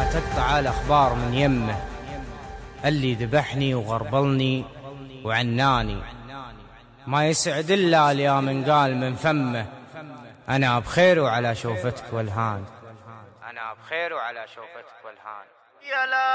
لا تقطع الأخبار من يمه، اللي ذبحني وغربلني وعناني، ما يسعد إلا يا من قال من فمه أنا بخير وعلى شوفتك والهان. أنا بخير وعلى شوفتك والهان.